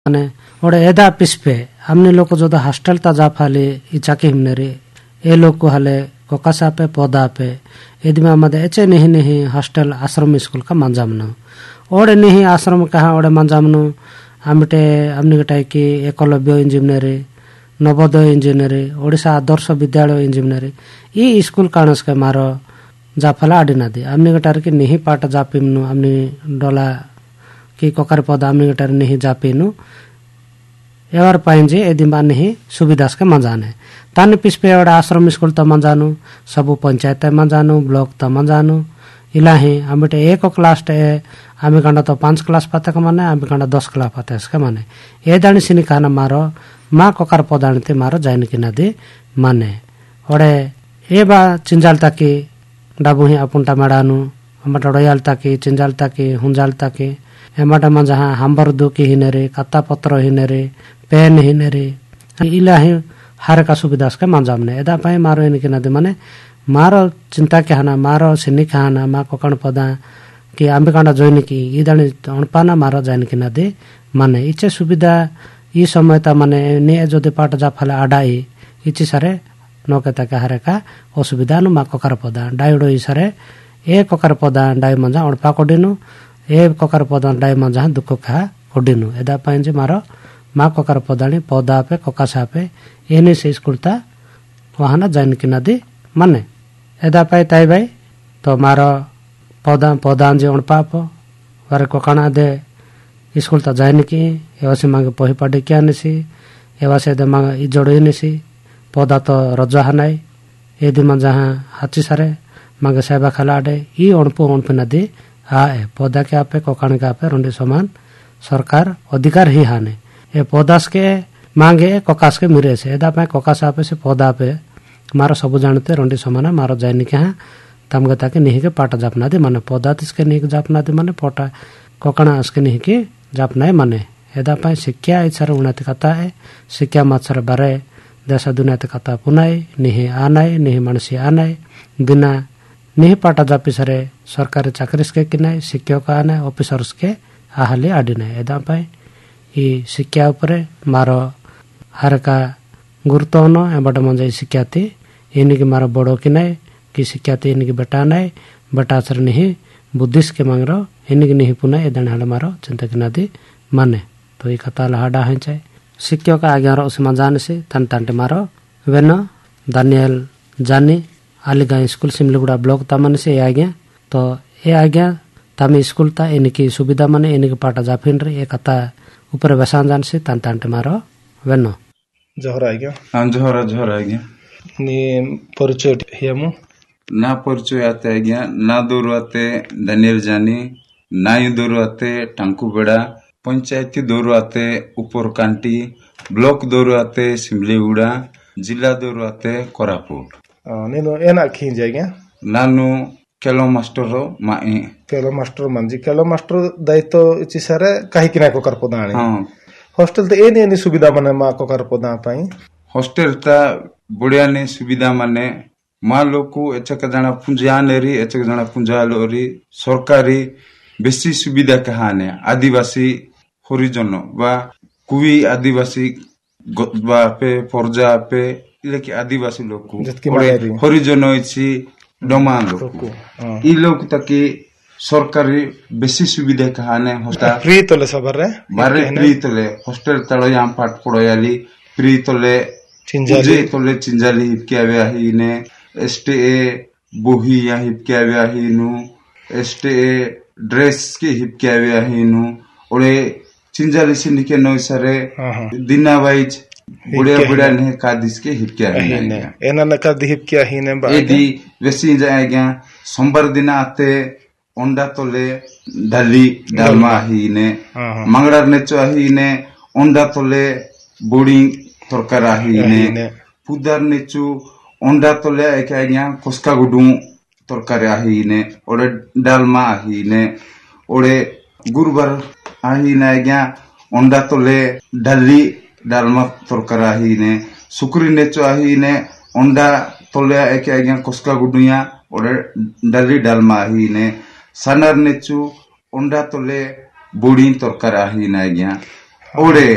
माने ओडे एदा पिस्पे हमने लोग को जो हॉस्टल ता जा फाले इचाके हमने रे ए लोग को हाले कोकासा पे पौधा पे यदि में मदे एचे नहीं हॉस्टल आश्रम स्कूल का मंजामनो ओडे नहीं आश्रम कहा ओडे मंजामनो हमटे हमने गटाई की Eklavya engineering Navodaya engineering Odisha Adarsh Vidyalaya engineering ई स्कूल कानस के मारो जाफला आडिना दे हमने गटार की नहीं पाट जापिमनु हमने डोला की कोकर पौधा हमने गटार नहीं जापिनु एवर पाइंजे यदि नहीं सुविधा के मंजाने ताने पिस्पे एवढा आश्रम स्कूल त मंजानु सबु पंचायत मंजानु ब्लॉक त मंजानु इलाही हमटे एक क्लास टे आमी गंडा तो 5 क्लास पाते माने आमी गंडा 10 क्लास पाते इसके माने ए दानी सिनी खाना मारो माँ कोकर पौधाने ते मारो जाइन की नदी माने ओडे ए बा चिंजाल ताकी डाबुही अपुंटा मेडानु हमटा रोयाल ताकी चिंजाल ताकी हुंजाल ताकी एमाटा मा जहां हंबर दु की हिनेरे कत्ता पत्र हिनेरे पेन हिनेरे इलाही हर का सुविधा के मंजामने एदा पाए मारो इनके नदी माने मारो चिंता के हाना मारो सिनी खाना मा कोकण पदा कि आंबिकांडा जोइन की इदानी अणपाना मारो जाइन की नदी माने इचे सुविधा ई समय ता माने ने जदि पाट जा फला आडाई इची सारे नोकेता के हरे का असुविधा नु मा कोकर पदा डाइडो ई सारे ए कोकर पदा डाइ मंजा अणपा कोडिनु ए कोकर पदा डाइ मंजा दुख खा कोडिनु एदा पाए जे मारो मा कोकर पदानी पौधा पे कोकासा पे एने से स्कूलता वहाना जाइन की नदी माने एदा पाए ताई भाई तो मारो पौधा जे अणपाप वारे कोकाना दे स्कूल ता जाइन की एवासे मांगे पहि पडे क्या नसी एवासे दे मांगे इजोडे नसी पौधा तो रजा हनाई एदि मा जहां हाची सारे मांगे सेवा खलाडे ई अणपु नदी आए पौधा के आपे कोकाण के आपे रंडे समान सरकार अधिकार ही हाने ए पौधास के मांगे कोकास के मिरे से एदा पाए कोकास आपे से पौधा पे मारो सब जानते रंडी समाना मारो जाइन के हां तमगता के नहीं के पाटा जापना दे माने पौधा तिसके नहीं के जापना दे माने पोटा कोकणा उसके नहीं के जापना है माने एदा पाए शिक्षा इचर उन्नति कथा है शिक्षा मत्सर बारे देश दुनिया ते कथा पुनाई नहीं आनाई नहीं मनसी आनाई बिना नहीं पाटा जापी सरे सरकारी चाकरी के किनाई शिक्षक आनाई ऑफिसर्स के आहले आडिना एदा पाए ई शिक्षा ऊपर मारो हर का गुरुत्व न एबट मंजे शिक्षाती इनकी मारो बड़ो की नहीं कि शिक्षाती इनकी बेटा नहीं बेटा सर नहीं बुद्धिस के मांग रो इनकी नहीं पुना एदन हाल मारो चिंता की नदी माने तो ये कथा लहाडा है चाहे शिक्षक का आगे रो उसे मंजाने से तन तंटे मारो वेनो दानियल जानी आलिगा स्कूल सिमलीगुड़ा ब्लॉक तामन से आ गया तो ये आ गया तामी स्कूल ता इनकी सुविधा माने इनकी पाटा जाफिन रे ये कथा ऊपर वसान जान से तन तंटे मारो वेनो जोहर आ गया हाँ जोहर आ गया नी परिचय हियामु ना परिचय आते आ गया ना दूर आते दानियल जानी ना ही दूर आते टांकू बेड़ा पंचायती दूर आते ऊपर कांटी ब्लॉक दूर आते सिमलीगुड़ा जिला दूर आते कोरापुट नीनो एना खींच जाएगा नानु केलो मास्टर माई केलो मास्टर मंजी केलो मास्टर दायित्व इची सारे काहे किना को कर पदाणी हाँ हॉस्टल तो एनी सुविधा माने मा को कर पदा पाई हॉस्टल ता बढ़िया ने सुविधा माने माँ लोग को एचक जना पुंजा नेरी एचक जना पुंजा लोरी सरकारी बेसी सुविधा कहाने आदिवासी हरिजन बा कुई आदिवासी बा पे फरजा पे लेके आदिवासी लोग को हरिजन इची डोमा लोग ई लोग तकी सरकारी बेसी सुविधा कहाने हॉस्टल फ्री तोले सबरे बारे फ्री तोले हॉस्टल तलो यहाँ पाठ पढ़ायाली फ्री तोले चिंजाली हिपके व्याही ने एसटीए बोही या हिपके व्याही नु एसटीए ड्रेस के हिपके व्याही नु ओले चिंजाली सिंडिके नौ सारे दिना वाइज बुढ़िया ने कादिस के हिपके व्याही एना न का हिपके ही ने एदी वैसी जाएगा सोमवार दिन आते अंडा तोले डाली डालमा ही ने मंगड़ार ने चाही ने अंडा तोले बोर्डिंग तरकार ही ने पुदार ने चु अंडा तोले एक आज्ञा कोस्का गुडू तरकार ही ने ओरे डालमा ही ने ओरे गुरुवार ही ने आज्ञा अंडा तोले डाली डालमा तरकार ही ने शुक्री ने चाही ने अंडा तोले एक आज्ञा कोस्का गुडुया ओरे डाली डालमा ही ने सानार ने चु अंडा तोले बोर्डिंग तरकार ही ने आज्ञा ओरे